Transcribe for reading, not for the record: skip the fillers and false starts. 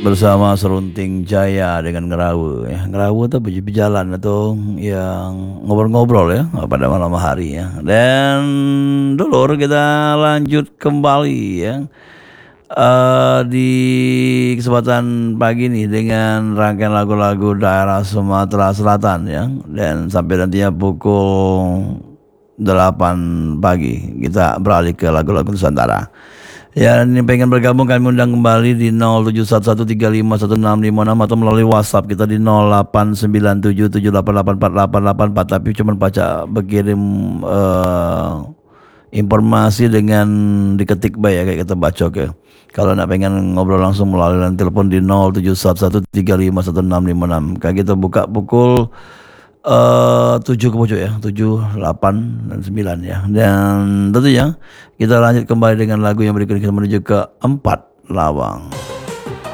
bersama Serunting Jaya dengan Ngerawu ya. Ngerawu tuh berjalan atau yang ngobrol-ngobrol ya pada malam hari ya. Dan dulur kita lanjut kembali ya. Di kesempatan pagi nih dengan rangkaian lagu-lagu daerah Sumatera Selatan ya. Dan sampai nantinya pukul 8 pagi kita beralih ke lagu-lagu Nusantara. Ya, ini pengen bergabung kami undang kembali di 0711351656 atau melalui WhatsApp kita di 0897788888, tapi cuma baca berkirim informasi dengan diketik baik ya kayak kita bacok ya. Kalau nak pengen ngobrol langsung melalui telepon di 0711351656. Kayak kita buka pukul 7 ke pojok ya, 7, 8 dan 9 ya. Dan tentunya kita lanjut kembali dengan lagu yang berikut kita menuju ke 4 Lawang.